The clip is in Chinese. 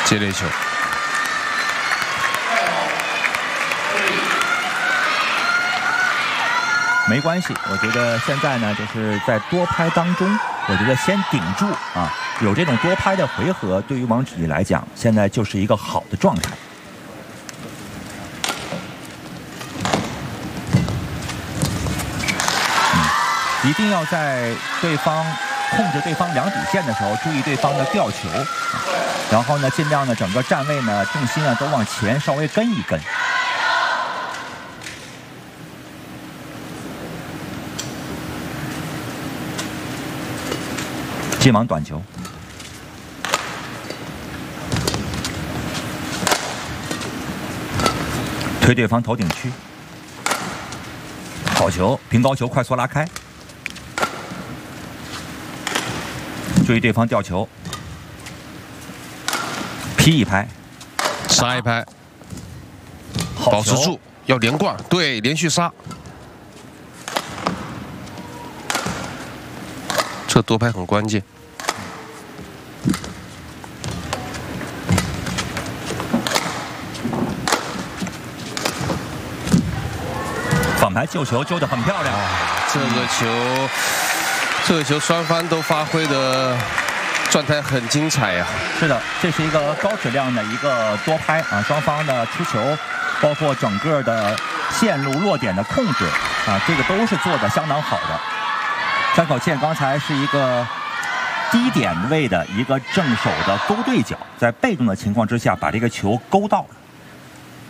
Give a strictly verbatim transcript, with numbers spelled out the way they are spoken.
接垒球。 没关系，我觉得现在呢，就是在多拍当中，我觉得先顶住啊，有这种多拍的回合，对于王芷怡来讲，现在就是一个好的状态。嗯，一定要在对方控制对方两底线的时候，注意对方的吊球，啊、然后呢，尽量呢整个站位呢重心啊都往前稍微跟一跟。进网短球，推对方头顶区，好球，平高球快速拉开，注意对方吊球，劈一拍， 杀一拍，保持住，要连贯，对，连续杀。这多拍很关键。 反拍救球救得很漂亮， 啊、这个球，这个球双方都发挥的状态很精彩呀、啊。 是的，这是一个高质量的一个多拍啊，双方的出球，包括整个的线路落点的控制啊，这个都是做得相当好的。张可倩刚才是一个低点位的一个正手的勾对角，在被动的情况之下把这个球勾到了。